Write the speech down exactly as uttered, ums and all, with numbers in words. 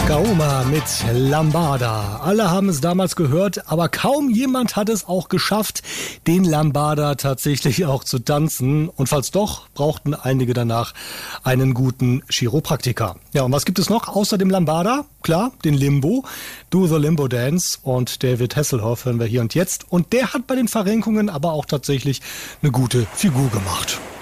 Gauma mit Lambada. Alle haben es damals gehört, aber kaum jemand hat es auch geschafft, den Lambada tatsächlich auch zu tanzen. Und falls doch, brauchten einige danach einen guten Chiropraktiker. Ja, und was gibt es noch außer dem Lambada? Klar, den Limbo, Do the Limbo Dance, und David Hasselhoff hören wir hier und jetzt. Und der hat bei den Verrenkungen aber auch tatsächlich eine gute Figur gemacht.